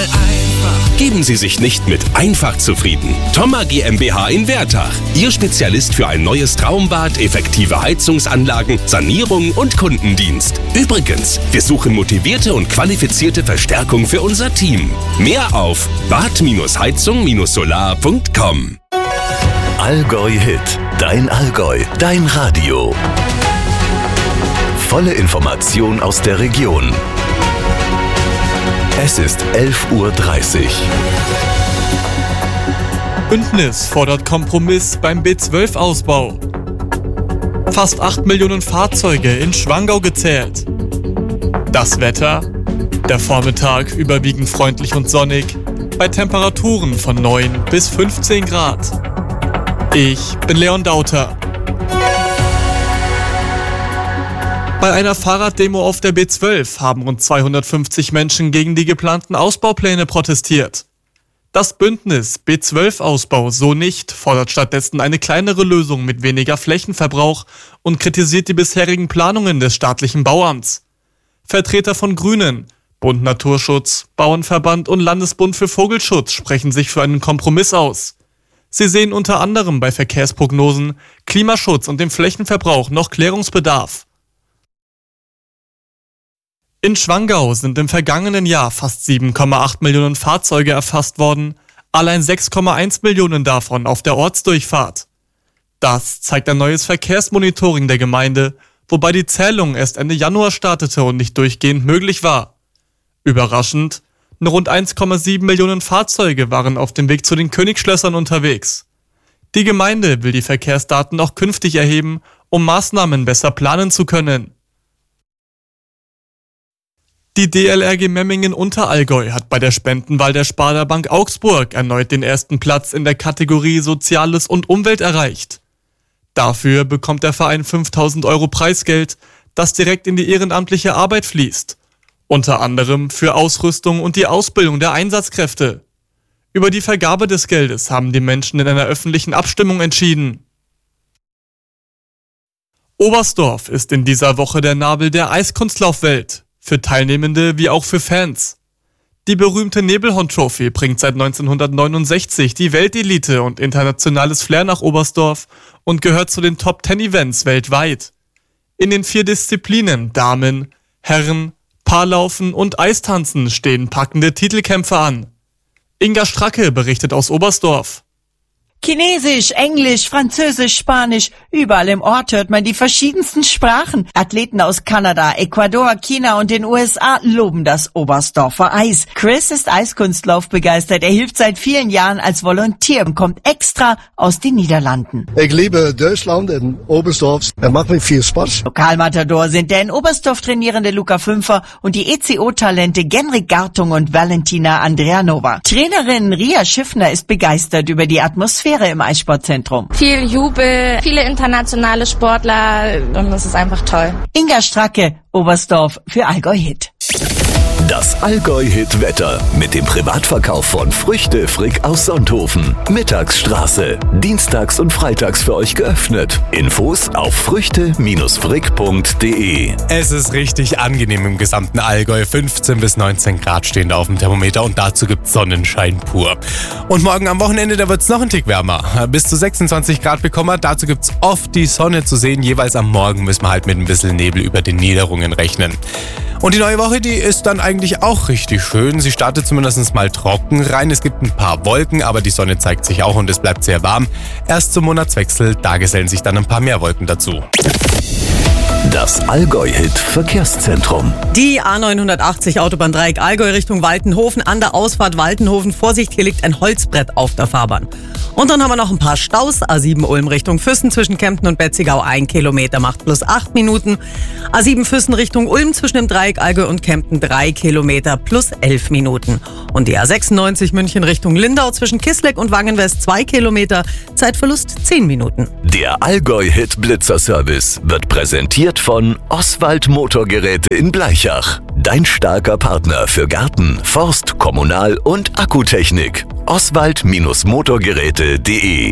einfach. Geben Sie sich nicht mit einfach zufrieden. Thoma GmbH in Wertach. Ihr Spezialist für ein neues Traumbad, effektive Heizungsanlagen, Sanierung und Kundendienst. Übrigens, wir suchen motivierte und qualifizierte Verstärkung für unser Team. Mehr auf bad-heizung-solar.com. Allgäu Hit. Dein Allgäu. Dein Radio. Volle Information aus der Region. Es ist 11:30 Uhr. Bündnis fordert Kompromiss beim B12-Ausbau. Fast 8 Millionen Fahrzeuge in Schwangau gezählt. Das Wetter? Der Vormittag überwiegend freundlich und sonnig, bei Temperaturen von 9 bis 15 Grad. Ich bin Leon Dauter. Bei einer Fahrraddemo auf der B12 haben rund 250 Menschen gegen die geplanten Ausbaupläne protestiert. Das Bündnis B12-Ausbau so nicht fordert stattdessen eine kleinere Lösung mit weniger Flächenverbrauch und kritisiert die bisherigen Planungen des staatlichen Bauamts. Vertreter von Grünen, Bund Naturschutz, Bauernverband und Landesbund für Vogelschutz sprechen sich für einen Kompromiss aus. Sie sehen unter anderem bei Verkehrsprognosen, Klimaschutz und dem Flächenverbrauch noch Klärungsbedarf. In Schwangau sind im vergangenen Jahr fast 7,8 Millionen Fahrzeuge erfasst worden, allein 6,1 Millionen davon auf der Ortsdurchfahrt. Das zeigt ein neues Verkehrsmonitoring der Gemeinde, wobei die Zählung erst Ende Januar startete und nicht durchgehend möglich war. Überraschend, nur rund 1,7 Millionen Fahrzeuge waren auf dem Weg zu den Königsschlössern unterwegs. Die Gemeinde will die Verkehrsdaten auch künftig erheben, um Maßnahmen besser planen zu können. Die DLRG Memmingen-Unterallgäu hat bei der Spendenwahl der Sparda Bank Augsburg erneut den ersten Platz in der Kategorie Soziales und Umwelt erreicht. Dafür bekommt der Verein 5.000 € Preisgeld, das direkt in die ehrenamtliche Arbeit fließt. Unter anderem für Ausrüstung und die Ausbildung der Einsatzkräfte. Über die Vergabe des Geldes haben die Menschen in einer öffentlichen Abstimmung entschieden. Oberstdorf ist in dieser Woche der Nabel der Eiskunstlaufwelt, für Teilnehmende wie auch für Fans. Die berühmte Nebelhorn-Trophy bringt seit 1969 die Weltelite und internationales Flair nach Oberstdorf und gehört zu den Top-10-Events weltweit. In den 4 Disziplinen Damen, Herren, Paarlaufen und Eistanzen stehen packende Titelkämpfe an. Inga Stracke berichtet aus Oberstdorf. Chinesisch, Englisch, Französisch, Spanisch, überall im Ort hört man die verschiedensten Sprachen. Athleten aus Kanada, Ecuador, China und den USA loben das Oberstdorfer Eis. Chris ist Eiskunstlauf begeistert. Er hilft seit vielen Jahren als Volontär und kommt extra aus den Niederlanden. Ich liebe Deutschland und Oberstdorf. Es macht mir viel Spaß. Lokalmatador sind der in Oberstdorf trainierende Luca Fünfer und die ECO-Talente Genrik Gartung und Valentina Andreanova. Trainerin Ria Schiffner ist begeistert über die Atmosphäre im Eissportzentrum. Viel Jubel, viele internationale Sportler und das ist einfach toll. Inga Stracke, Oberstdorf für Allgäu Hit. Das Allgäu Hit Wetter mit dem Privatverkauf von Früchte Frick aus Sonthofen. Mittagsstraße. Dienstags und freitags für euch geöffnet. Infos auf früchte-frick.de. Es ist richtig angenehm im gesamten Allgäu. 15 bis 19 Grad stehen da auf dem Thermometer und dazu gibt's Sonnenschein pur. Und morgen am Wochenende, da wird's noch ein Tick wärmer. Bis zu 26 Grad bekommen wir. Dazu gibt's oft die Sonne zu sehen. Jeweils am Morgen müssen wir halt mit ein bisschen Nebel über den Niederungen rechnen. Und die neue Woche, die ist dann eigentlich auch richtig schön. Sie startet zumindest mal trocken rein. Es gibt ein paar Wolken, aber die Sonne zeigt sich auch und es bleibt sehr warm. Erst zum Monatswechsel, da gesellen sich dann ein paar mehr Wolken dazu. Das Allgäu Hit Verkehrszentrum. Die A980 Autobahndreieck Allgäu Richtung Waltenhofen. An der Ausfahrt Waltenhofen, Vorsicht, hier liegt ein Holzbrett auf der Fahrbahn. Und dann haben wir noch ein paar Staus. A7 Ulm Richtung Füssen zwischen Kempten und Betzigau 1 Kilometer macht plus 8 Minuten. A7 Füssen Richtung Ulm zwischen dem Dreieck Allgäu und Kempten 3 Kilometer plus 11 Minuten. Und die A96 München Richtung Lindau zwischen Kisleck und Wangenwest 2 Kilometer, Zeitverlust 10 Minuten. Der Allgäu Hit Blitzer Service wird präsentiert von Oswald Motorgeräte in Blaichach. Dein starker Partner für Garten, Forst, Kommunal- und Akkutechnik. Oswald-Motorgeräte.de